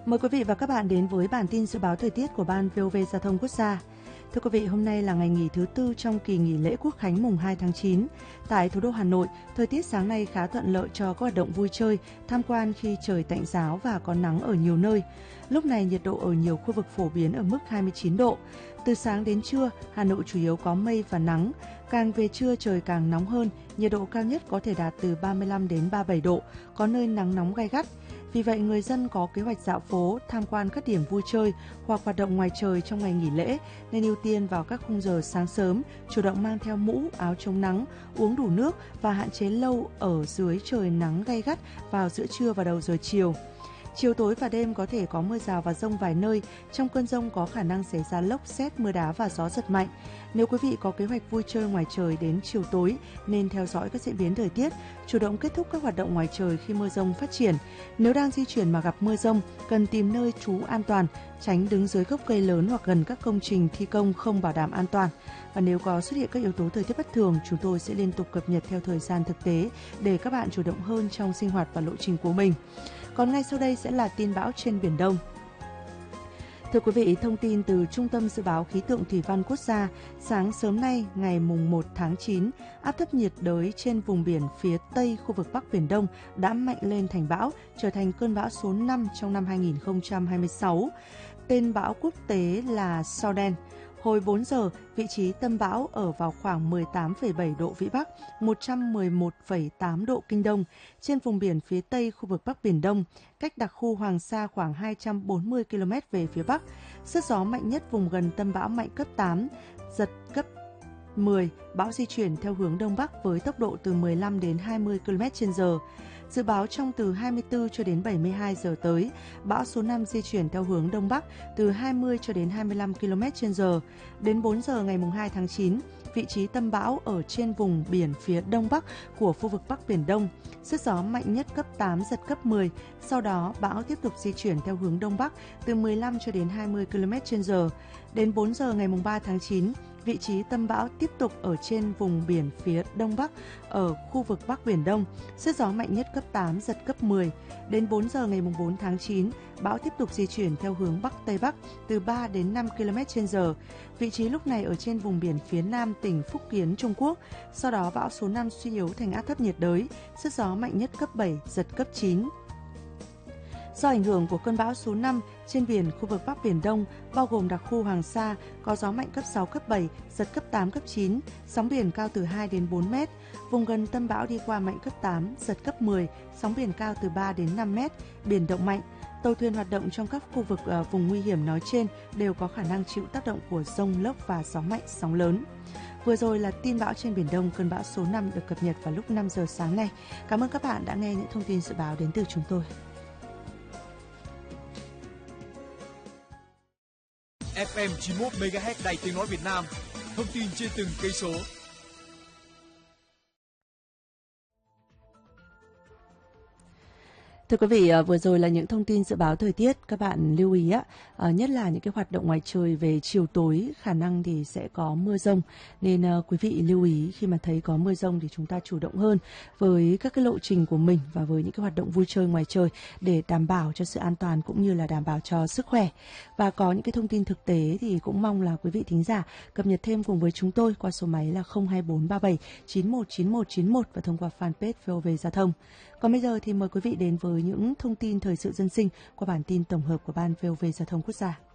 Mời quý vị và các bạn đến với bản tin dự báo thời tiết của Ban VOV Giao thông Quốc gia. Thưa quý vị, hôm nay là ngày nghỉ thứ tư trong kỳ nghỉ lễ Quốc khánh mùng 2 tháng 9. Tại thủ đô Hà Nội, thời tiết sáng nay khá thuận lợi cho các hoạt động vui chơi, tham quan khi trời tạnh ráo và có nắng ở nhiều nơi. Lúc này nhiệt độ ở nhiều khu vực phổ biến ở mức 29 độ. Từ sáng đến trưa, Hà Nội chủ yếu có mây và nắng. Càng về trưa trời càng nóng hơn, nhiệt độ cao nhất có thể đạt từ 35 đến 37 độ, có nơi nắng nóng gay gắt. Vì vậy, người dân có kế hoạch dạo phố, tham quan các điểm vui chơi hoặc hoạt động ngoài trời trong ngày nghỉ lễ nên ưu tiên vào các khung giờ sáng sớm, chủ động mang theo mũ, áo chống nắng, uống đủ nước và hạn chế lâu ở dưới trời nắng gay gắt vào giữa trưa và đầu giờ chiều. Chiều tối và đêm có thể có mưa rào và dông vài nơi, trong cơn dông có khả năng xảy ra lốc, sét, mưa đá và gió giật mạnh. Nếu quý vị có kế hoạch vui chơi ngoài trời đến chiều tối nên theo dõi các diễn biến thời tiết, chủ động kết thúc các hoạt động ngoài trời khi mưa dông phát triển. Nếu đang di chuyển mà gặp mưa dông, cần tìm nơi trú an toàn, tránh đứng dưới gốc cây lớn hoặc gần các công trình thi công không bảo đảm an toàn. Và nếu có xuất hiện các yếu tố thời tiết bất thường, chúng tôi sẽ liên tục cập nhật theo thời gian thực tế để các bạn chủ động hơn trong sinh hoạt và lộ trình của mình. Còn ngay sau đây sẽ là tin bão trên Biển Đông. Thưa quý vị, thông tin từ Trung tâm Dự báo Khí tượng Thủy văn Quốc gia, sáng sớm nay ngày mùng 1 tháng 9, áp thấp nhiệt đới trên vùng biển phía Tây khu vực Bắc Biển Đông đã mạnh lên thành bão, trở thành cơn bão số 5 trong năm 2026. Tên bão quốc tế là Sauden. Hồi 4 giờ, vị trí tâm bão ở vào khoảng 18,7 độ Vĩ Bắc, 111,8 độ Kinh Đông, trên vùng biển phía Tây khu vực Bắc Biển Đông, cách đặc khu Hoàng Sa khoảng 240 km về phía Bắc. Sức gió mạnh nhất vùng gần tâm bão mạnh cấp 8, giật cấp 10, bão di chuyển theo hướng Đông Bắc với tốc độ từ 15 đến 20 km/h. Dự báo trong từ 24 cho đến 72 giờ tới, bão số 5 di chuyển theo hướng Đông Bắc từ 20 cho đến 25 km/h. Đến 4 giờ ngày 2 tháng 9, vị trí tâm bão ở trên vùng biển phía Đông Bắc của khu vực Bắc Biển Đông. Sức gió mạnh nhất cấp 8, giật cấp 10. Sau đó, bão tiếp tục di chuyển theo hướng Đông Bắc từ 15 cho đến 20 km/h. Đến 4 giờ ngày 3 tháng 9, vị trí tâm bão tiếp tục ở trên vùng biển phía Đông Bắc ở khu vực Bắc Biển Đông. Sức gió mạnh nhất cấp 8, giật cấp 10. Đến 4 giờ ngày 4 tháng 9, bão tiếp tục di chuyển theo hướng Bắc Tây Bắc từ 3 đến 5 km/h. Vị trí lúc này ở trên vùng biển phía Nam tỉnh Phúc Kiến, Trung Quốc. Sau đó bão số 5 suy yếu thành áp thấp nhiệt đới, sức gió mạnh nhất cấp 7, giật cấp 9. Do ảnh hưởng của cơn bão số 5, trên biển khu vực Bắc Biển Đông, bao gồm đặc khu Hoàng Sa, có gió mạnh cấp 6, cấp 7, giật cấp 8, cấp 9, sóng biển cao từ 2 đến 4 mét. Vùng gần tâm bão đi qua mạnh cấp 8, giật cấp 10, sóng biển cao từ 3 đến 5 mét, biển động mạnh. Tàu thuyền hoạt động trong các khu vực vùng nguy hiểm nói trên đều có khả năng chịu tác động của dông lốc và gió mạnh, sóng lớn. Vừa rồi là tin bão trên Biển Đông, cơn bão số 5 được cập nhật vào lúc 5 giờ sáng nay. Cảm ơn các bạn đã nghe những thông tin dự báo đến từ chúng tôi. FM 91 MHz Đài Tiếng nói Việt Nam, thông tin trên từng cây số. Thưa quý vị, vừa rồi là những thông tin dự báo thời tiết. Các bạn lưu ý nhất là những cái hoạt động ngoài trời về chiều tối khả năng thì sẽ có mưa dông, nên quý vị lưu ý khi mà thấy có mưa dông thì chúng ta chủ động hơn với các cái lộ trình của mình và với những cái hoạt động vui chơi ngoài trời để đảm bảo cho sự an toàn cũng như là đảm bảo cho sức khỏe. Và có những cái thông tin thực tế thì cũng mong là quý vị thính giả cập nhật thêm cùng với chúng tôi qua số máy là 02437 919191 và thông qua fanpage VOV Giao thông. Còn bây giờ thì mời quý vị đến với những thông tin thời sự dân sinh qua bản tin tổng hợp của Ban VOV Giao thông Quốc gia.